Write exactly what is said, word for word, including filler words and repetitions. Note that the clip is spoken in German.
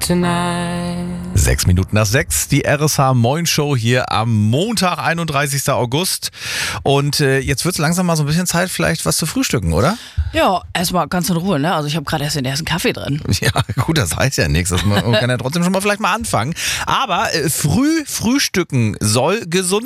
tonight. Sechs Minuten nach sechs, die R S H Moin Show hier am Montag, einunddreißigsten August. Und äh, jetzt wird es langsam mal so ein bisschen Zeit, vielleicht was zu frühstücken, oder? Ja, erstmal ganz in Ruhe, ne? Also ich habe gerade erst den ersten Kaffee drin. Ja, gut, das heißt ja nichts. Das man kann ja trotzdem schon mal vielleicht mal anfangen. Aber äh, früh frühstücken soll gesund